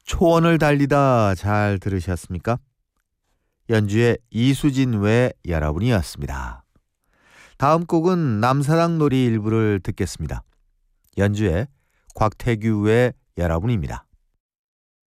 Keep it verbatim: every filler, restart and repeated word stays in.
초원을 달리다 잘 들으셨습니까? 연주의 이수진 외 여러분이었습니다. 다음 곡은 남사랑 놀이 일부를 듣겠습니다. 연주의 곽태규 외 여러분입니다.